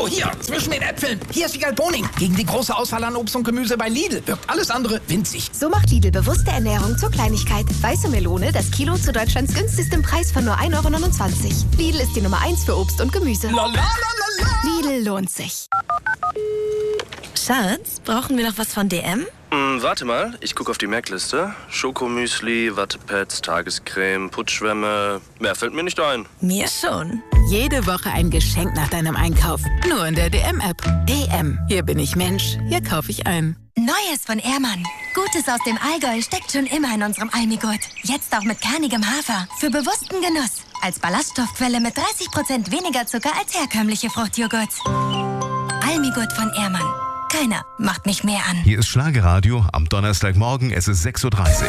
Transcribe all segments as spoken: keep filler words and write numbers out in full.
Oh, hier, zwischen den Äpfeln. Hier ist die Galboning. Gegen die große Auswahl an Obst und Gemüse bei Lidl wirkt alles andere winzig. So macht Lidl bewusste Ernährung zur Kleinigkeit. Weiße Melone, das Kilo zu Deutschlands günstigstem Preis von nur ein Euro neunundzwanzig. Lidl ist die Nummer eins für Obst und Gemüse. La, la, la, la, la. Lidl lohnt sich. Schatz, brauchen wir noch was von D M? Hm, warte mal, ich gucke auf die Merkliste. Schokomüsli, Wattepads, Tagescreme, Putzschwämme. Mehr fällt mir nicht ein. Mir schon. Jede Woche ein Geschenk nach deinem Einkauf. Nur in der D M-App. D M. Hier bin ich Mensch. Hier kaufe ich ein. Neues von Ehrmann. Gutes aus dem Allgäu steckt schon immer in unserem Almigurt. Jetzt auch mit kernigem Hafer. Für bewussten Genuss. Als Ballaststoffquelle mit dreißig Prozent weniger Zucker als herkömmliche Fruchtjoghurts. Almigurt von Ehrmann. Keiner macht mich mehr an. Hier ist Schlagerradio am Donnerstagmorgen, es ist sechs Uhr dreißig.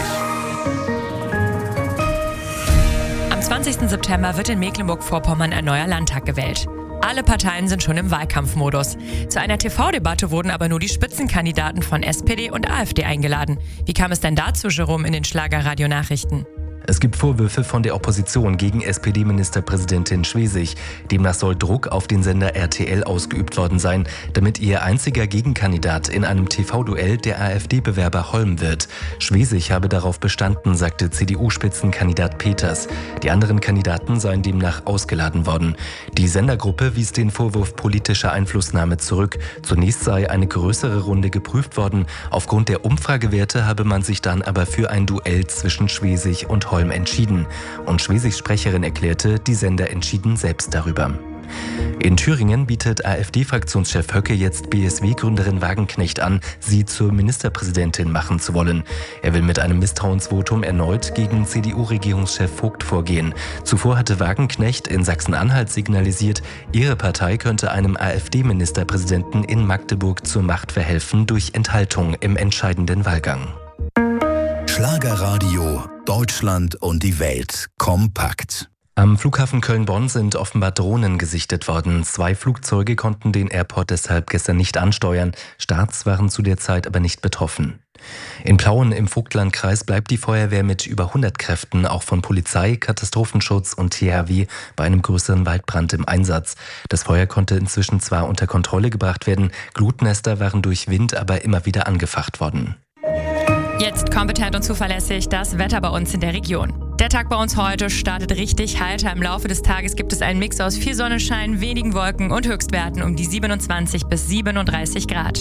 Am zwanzigsten September wird in Mecklenburg-Vorpommern ein neuer Landtag gewählt. Alle Parteien sind schon im Wahlkampfmodus. Zu einer T V-Debatte wurden aber nur die Spitzenkandidaten von S P D und AfD eingeladen. Wie kam es denn dazu, Jerome, in den Schlagerradio-Nachrichten? Es gibt Vorwürfe von der Opposition gegen S P D-Ministerpräsidentin Schwesig. Demnach soll Druck auf den Sender R T L ausgeübt worden sein, damit ihr einziger Gegenkandidat in einem T V-Duell der AfD-Bewerber Holm wird. Schwesig habe darauf bestanden, sagte C D U-Spitzenkandidat Peters. Die anderen Kandidaten seien demnach ausgeladen worden. Die Sendergruppe wies den Vorwurf politischer Einflussnahme zurück. Zunächst sei eine größere Runde geprüft worden. Aufgrund der Umfragewerte habe man sich dann aber für ein Duell zwischen Schwesig und Holm entschieden. Und Schwesigs Sprecherin erklärte, die Sender entschieden selbst darüber. In Thüringen bietet AfD-Fraktionschef Höcke jetzt B S W-Gründerin Wagenknecht an, sie zur Ministerpräsidentin machen zu wollen. Er will mit einem Misstrauensvotum erneut gegen C D U-Regierungschef Vogt vorgehen. Zuvor hatte Wagenknecht in Sachsen-Anhalt signalisiert, ihre Partei könnte einem AfD-Ministerpräsidenten in Magdeburg zur Macht verhelfen durch Enthaltung im entscheidenden Wahlgang. Schlagerradio, Deutschland und die Welt kompakt. Am Flughafen Köln-Bonn sind offenbar Drohnen gesichtet worden. Zwei Flugzeuge konnten den Airport deshalb gestern nicht ansteuern. Starts waren zu der Zeit aber nicht betroffen. In Plauen im Vogtlandkreis bleibt die Feuerwehr mit über hundert Kräften, auch von Polizei, Katastrophenschutz und T H W, bei einem größeren Waldbrand im Einsatz. Das Feuer konnte inzwischen zwar unter Kontrolle gebracht werden, Glutnester waren durch Wind aber immer wieder angefacht worden. Jetzt kompetent und zuverlässig das Wetter bei uns in der Region. Der Tag bei uns heute startet richtig heiter. Im Laufe des Tages gibt es einen Mix aus viel Sonnenschein, wenigen Wolken und Höchstwerten um die siebenundzwanzig bis siebenunddreißig Grad.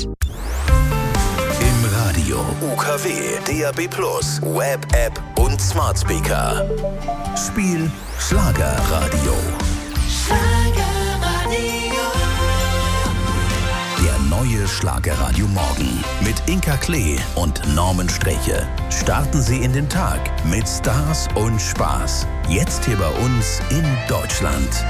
Im Radio, U K W, D A B plus, Web, App und Smart Speaker. Spiel Schlagerradio. Schlagerradio. Der neue Schlagerradio Morgen mit Inka Klee und Norman Streche. Starten Sie in den Tag mit Stars und Spaß. Jetzt hier bei uns in Deutschland.